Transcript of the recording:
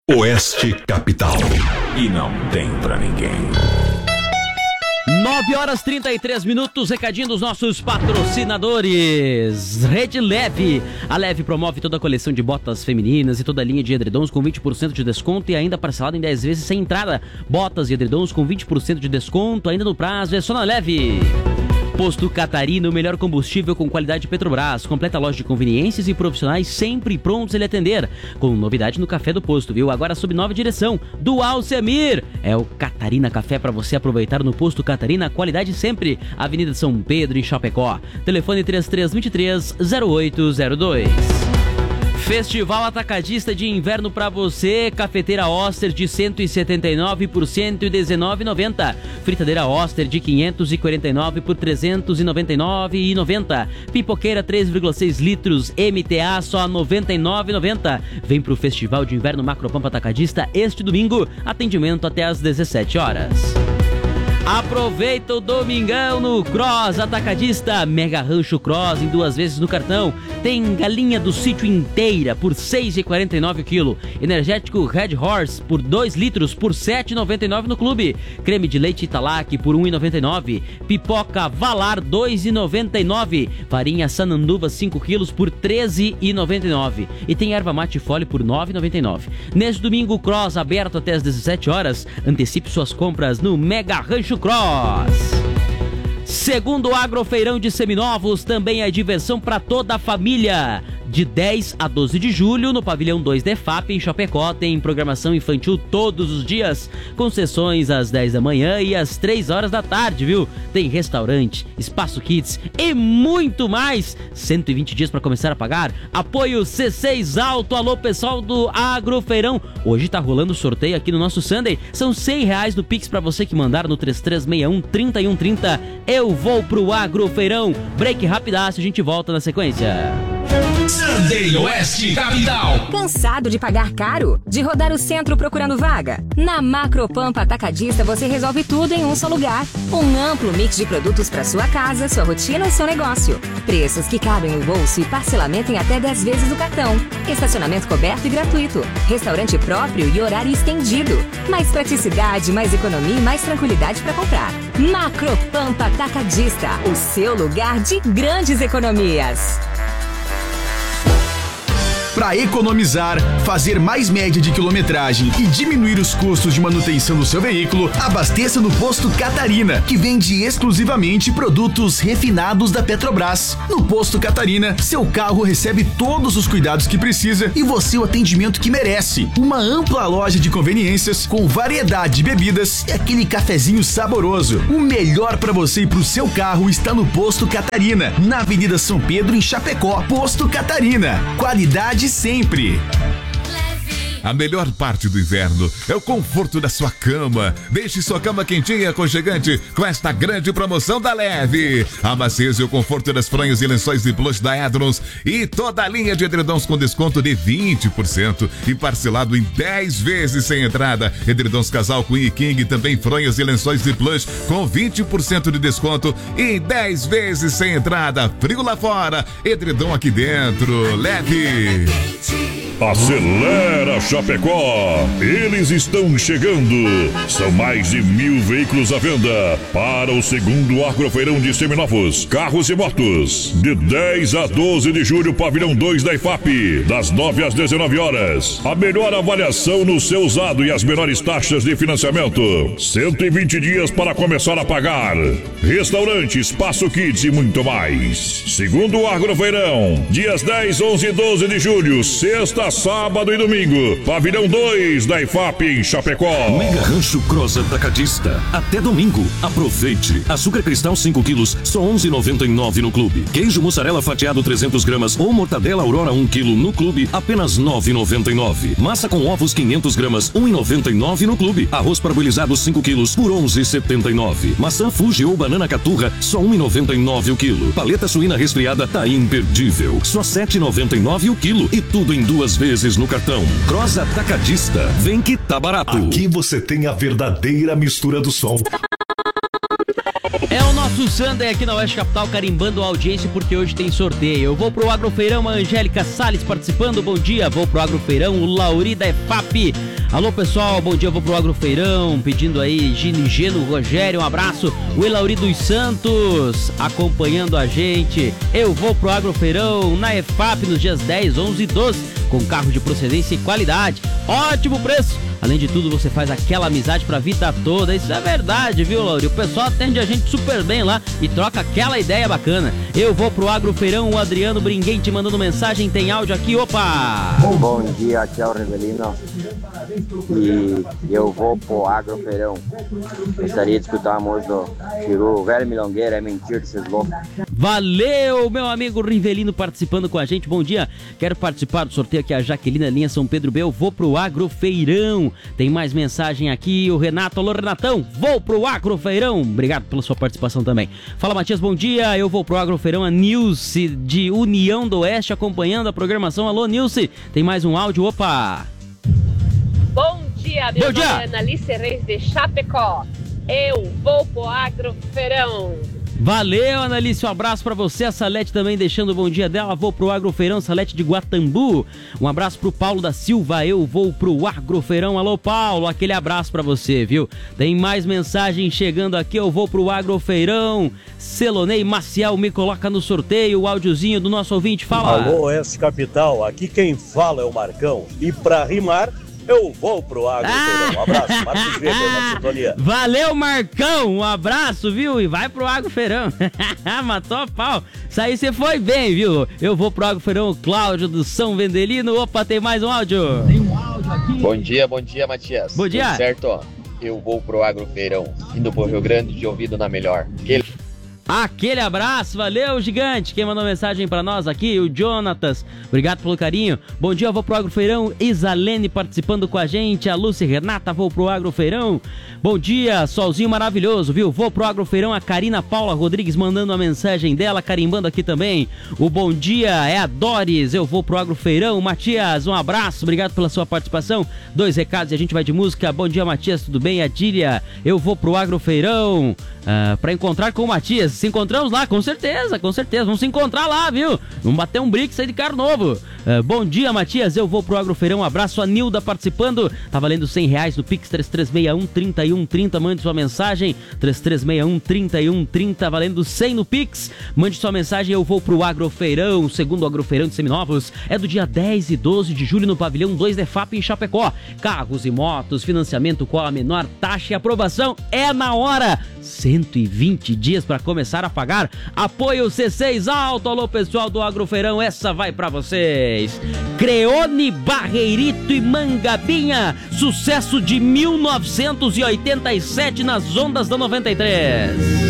Oeste Capital. E não tem pra ninguém. 9h33, recadinho dos nossos patrocinadores. Rede Leve. A Leve promove toda a coleção de botas femininas e toda a linha de edredons com 20% de desconto e ainda parcelado em 10 vezes sem entrada. Botas e edredons com 20% de desconto ainda no prazo, é só na Leve. Posto Catarina, o melhor combustível com qualidade Petrobras. Completa loja de conveniências e profissionais sempre prontos a lhe atender. Com novidade no Café do Posto, viu? Agora sob nova direção do Alcemir. É o Catarina Café para você aproveitar no Posto Catarina. Qualidade sempre. Avenida São Pedro, em Chapecó. Telefone 3323-0802. Festival Atacadista de Inverno pra você. Cafeteira Oster de 179 por 119,90. Fritadeira Oster de 549 por 399,90. Pipoqueira 3,6 litros MTA só 99,90. Vem pro Festival de Inverno Macropampa Atacadista este domingo. Atendimento até às 17 horas. Aproveita o domingão no Cross Atacadista. Mega Rancho Cross em 2 vezes no cartão. Tem galinha do sítio inteira por R$ 6,49 o quilo. Energético Red Horse por 2 litros por R$ 7,99 no clube. Creme de leite Italac por R$ 1,99. Pipoca Valar R$ 2,99. Farinha Sananduva 5 quilos por R$ 13,99. E tem erva mate Fole por R$ 9,99. Neste domingo, Cross aberto até às 17 horas. Antecipe suas compras no Mega Rancho Cross. Segundo Agrofeirão de Seminovos, também é diversão para toda a família. De 10 a 12 de julho, no Pavilhão 2 da EFAP, em Chapecó, tem programação infantil todos os dias, com sessões às 10 da manhã e às 3 horas da tarde, viu? Tem restaurante, espaço kids e muito mais. 120 dias para começar a pagar. Apoio C6 Alto. Alô, pessoal do Agrofeirão. Hoje tá rolando sorteio aqui no nosso Sunday. São R$100 no Pix para você que mandar no 3361-3130. Eu vou pro Agrofeirão. Break rapidaço, a gente volta na sequência. Sunday Oeste Capital. Cansado de pagar caro? De rodar o centro procurando vaga? Na Macropampa Atacadista você resolve tudo em um só lugar. Um amplo mix de produtos para sua casa, sua rotina e seu negócio. Preços que cabem no bolso e parcelamento em até 10 vezes no cartão. Estacionamento coberto e gratuito. Restaurante próprio e horário estendido. Mais praticidade, mais economia e mais tranquilidade para comprar. Macropampa Atacadista, o seu lugar de grandes economias. Para economizar, fazer mais média de quilometragem e diminuir os custos de manutenção do seu veículo, abasteça no Posto Catarina, que vende exclusivamente produtos refinados da Petrobras. No Posto Catarina, seu carro recebe todos os cuidados que precisa e você o atendimento que merece. Uma ampla loja de conveniências com variedade de bebidas e aquele cafezinho saboroso. O melhor para você e pro seu carro está no Posto Catarina, na Avenida São Pedro, em Chapecó. Posto Catarina, qualidade sempre. A melhor parte do inverno é o conforto da sua cama. Deixe sua cama quentinha e aconchegante com esta grande promoção da Leve. A maciez e o conforto das fronhas e lençóis de plush da Edrons e toda a linha de edredons com desconto de 20% e parcelado em 10 vezes sem entrada. Edredons casal Queen e King, também fronhas e lençóis de plush com 20% de desconto e 10 vezes sem entrada. Frio lá fora, edredom aqui dentro. Leve. Acelera, Chapecó! Eles estão chegando! São mais de 1.000 veículos à venda para o segundo Agrofeirão de Seminovos, carros e motos. De 10 a 12 de julho, Pavilhão 2 da IFAP, das 9 às 19 horas. A melhor avaliação no seu usado e as menores taxas de financiamento. 120 dias para começar a pagar. Restaurante, espaço kids e muito mais. Segundo Agrofeirão, dias 10, 11 e 12 de julho, sexta, sábado e domingo. Pavilhão 2 da IFAP em Chapecó. Mega Rancho Cross Atacadista. Até domingo. Aproveite. Açúcar cristal 5 quilos, só R$11,99 no clube. Queijo mussarela fatiado 300 gramas ou mortadela Aurora 1 quilo no clube, apenas R$9,99. Massa com ovos 500 gramas, R$1,99 no clube. Arroz parbolizado 5 quilos por R$11,79. Maçã Fuji ou banana caturra, só R$1,99 o quilo. Paleta suína resfriada tá imperdível, só R$7,99 o quilo. E tudo em 2 vezes no cartão. Cross Atacadista. Vem que tá barato. Aqui você tem a verdadeira mistura do som. É o nosso Sunday aqui na Oeste Capital, carimbando a audiência porque hoje tem sorteio. Eu vou pro Agrofeirão, a Angélica Salles participando. Bom dia, vou pro Agrofeirão, o Lauri da EFAP. Alô, pessoal, bom dia, eu vou pro Agrofeirão, pedindo aí Gino Rogério, um abraço. O Elauri dos Santos, acompanhando a gente. Eu vou pro Agrofeirão, na EFAP, nos dias 10, 11 e 12, com carro de procedência e qualidade. Ótimo preço! Além de tudo, você faz aquela amizade pra vida toda. Isso é verdade, viu, Lauri? O pessoal atende a gente super bem lá e troca aquela ideia bacana. Eu vou pro Agrofeirão, o Adriano Bringuente mandando mensagem, tem áudio aqui, opa! Bom dia, aqui é o Rivelino e eu vou pro Agrofeirão. Gostaria de escutar a música do Chiru, velho milongueiro, é mentira desses loucos. Valeu, meu amigo Rivelino participando com a gente, bom dia. Quero participar do sorteio aqui, a Jaqueline, linha São Pedro B, eu vou pro Agrofeirão. Tem mais mensagem aqui, o Renato, alô Renatão, vou pro Agrofeirão. Obrigado pela sua participação também. Fala, Matias, bom dia, eu vou pro Agrofeirão, a Nilce de União do Oeste acompanhando a programação. Alô, Nilce, tem mais um áudio, opa! Bom dia, meu nome é Analice Reis de Chapecó. Eu vou pro Agrofeirão. Valeu, Analice, um abraço pra você. A Salete também deixando o bom dia dela. Vou pro Agrofeirão, Salete de Guatambu. Um abraço pro Paulo da Silva. Eu vou pro Agrofeirão. Alô, Paulo, aquele abraço pra você, viu? Tem mais mensagem chegando aqui. Eu vou pro Agrofeirão. Celonei Maciel me coloca no sorteio. O áudiozinho do nosso ouvinte, fala. Alô, S-Capital. Aqui quem fala é o Marcão. E pra rimar, eu vou pro Agrofeirão. Um abraço, Marcos Weber na sintonia. Valeu, Marcão, um abraço, viu? E vai pro Agrofeirão. Matou a pau. Isso aí você foi bem, viu? Eu vou pro Agrofeirão, Cláudio do São Vendelino. Opa, tem mais um áudio. Tem um áudio aqui. Bom dia, Matias. Bom dia. Tudo certo, ó. Eu vou pro Agrofeirão, indo pro Rio Grande de ouvido na melhor. Aquele abraço, valeu, gigante. Quem mandou mensagem pra nós aqui, o Jonatas. Obrigado pelo carinho. Bom dia, eu vou pro Agrofeirão. Isalene participando com a gente. A Lúcia Renata, vou pro Agrofeirão. Bom dia, solzinho maravilhoso, viu? Vou pro Agrofeirão. A Karina Paula Rodrigues mandando a mensagem dela, carimbando aqui também. O bom dia é a Doris. Eu vou pro Agrofeirão. Matias, um abraço. Obrigado pela sua participação. 2 recados e a gente vai de música. Bom dia, Matias, tudo bem? A Dília, eu vou pro Agrofeirão pra encontrar com o Matias. Se encontramos lá, com certeza, vamos se encontrar lá, viu? Vamos bater um brick, sair de carro novo. Bom dia, Matias, eu vou pro Agrofeirão. Um abraço, a Nilda participando. Tá valendo R$100 no Pix 3361-3130. Mande sua mensagem, 3361-3130, valendo 100 no Pix. Mande sua mensagem, eu vou pro Agrofeirão. O segundo Agrofeirão de Seminovos é do dia 10 e 12 de julho no Pavilhão 2 da EFAP em Chapecó. Carros e motos, financiamento com a menor taxa e aprovação é na hora. 120 dias para começar a pagar. Apoio C6 Alto. Alô, pessoal do Agrofeirão, essa vai pra vocês. Creone, Barreirito e Mangabinha, sucesso de 1987 nas ondas da 93.